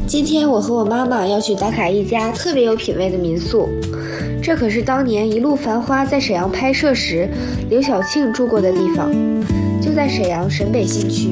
今天我和我妈妈要去打卡一家特别有品位的民宿，这可是当年《一路繁花》在沈阳拍摄时刘晓庆住过的地方，就在沈阳沈北新区。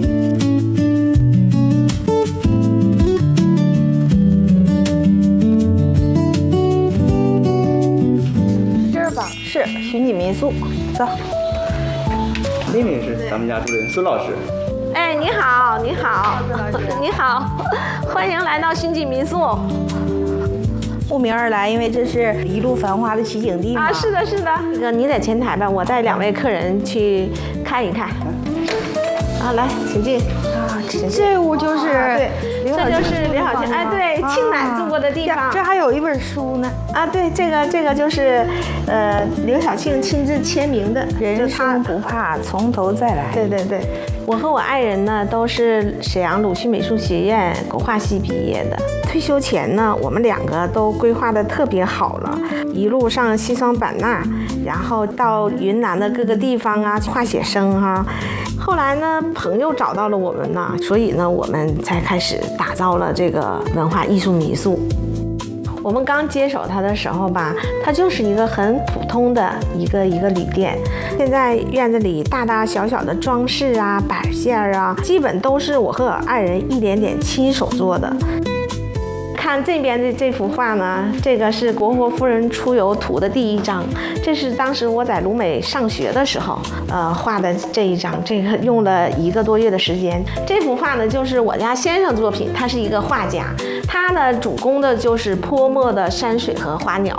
这儿吧是寻景民宿，走。 那名是咱们家主人孙老师。 哎，你好，你好，你好，欢迎来到寻景民宿。 慕名而来，因为这是一路繁花的取景地嘛。 啊，是的，是的。那个你在前台吧，我带2位客人去看一看。啊，来，请进。啊， 这屋就是， 对，这就是刘晓庆，哎，对，庆奶住过的地方。 这还有一本书呢。 啊，对，这个就是，刘晓庆亲自签名的。 人生不怕从头再来。 对对对。我和我爱人呢都是沈阳鲁迅美术学院国画系毕业的。退休前呢，我们2个都规划的特别好了，一路上西双版纳，然后到云南的各个地方啊，画写生哈。后来呢，朋友找到了我们呢，所以呢，我们才开始打造了这个文化艺术民宿。我们刚接手它的时候吧，它就是一个很普通的一个旅店。现在院子里大大小小的装饰啊、摆件啊，基本都是我和我爱人一点点亲手做的。看这边的这幅画呢，这个是国活夫人出游图的第1张，这是当时我在鲁美上学的时候，画的这一张，这个用了1个多月的时间。这幅画呢，就是我家先生作品，他是一个画家，他的主攻的就是泼墨的山水和花鸟。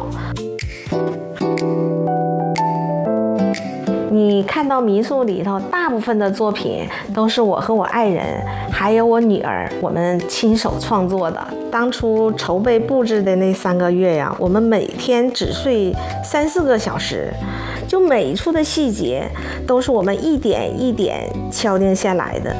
你看到民宿里头大部分的作品都是我和我爱人还有我女儿我们亲手创作的。当初筹备布置的那3个月呀，我们每天只睡3、4个小时，就每一处的细节都是我们一点一点敲定下来的。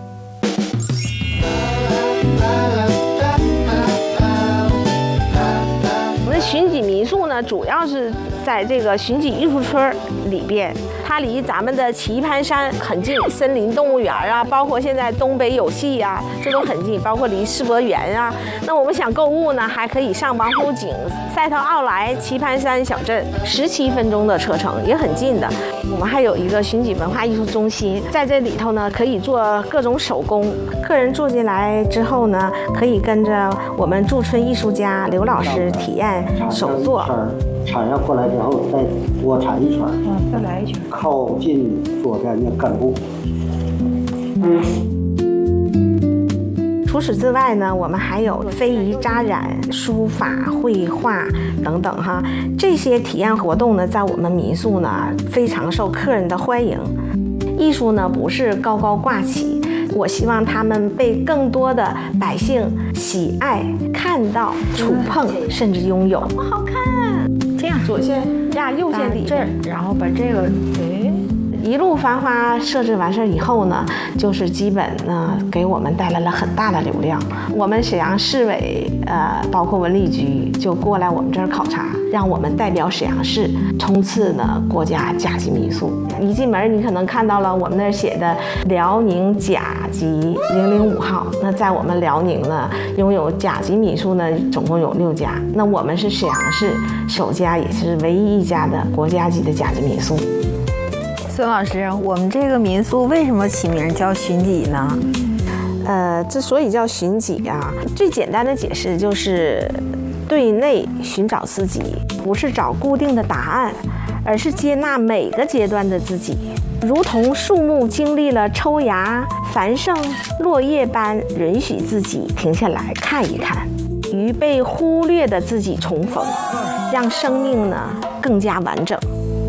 我们寻景民宿呢，主要是在这个寻景艺术村里边，它离咱们的棋盘山很近，森林动物园啊，包括现在东北有戏啊，这都很近，包括离世博园啊。那我们想购物呢，还可以上王府井、赛特奥莱、棋盘山小镇，17分钟的车程，也很近的。我们还有一个寻景文化艺术中心，在这里头呢，可以做各种手工。客人住进来之后呢，可以跟着我们驻村艺术家刘老师体验手作。 铲下过来之后，再多铲一圈， 再来一圈， 靠近左边的根部。 除此之外呢，我们还有非遗扎染、书法、绘画等等哈，这些体验活动呢，在我们民宿呢非常受客人的欢迎。艺术呢不是高高挂起，我希望他们被更多的百姓喜爱、看到、触碰，甚至拥有。好看。这样左线压右线底这儿， 然后把这个一路繁花设置完事儿以后呢，就是基本呢给我们带来了很大的流量。我们沈阳市委包括文旅局就过来我们这儿考察，让我们代表沈阳市冲刺呢国家甲级民宿。一进门你可能看到了我们那儿写的辽宁甲级005号。那在我们辽宁呢，拥有甲级民宿呢总共有6家。那我们是沈阳市首家，也是唯一1家的国家级的甲级民宿。 孙老师，我们这个民宿为什么起名叫寻己呢？ 之所以叫寻己啊，最简单的解释就是对内寻找自己，不是找固定的答案，而是接纳每个阶段的自己，如同树木经历了抽芽、繁盛、落叶般，允许自己停下来看一看，与被忽略的自己重逢，让生命呢更加完整。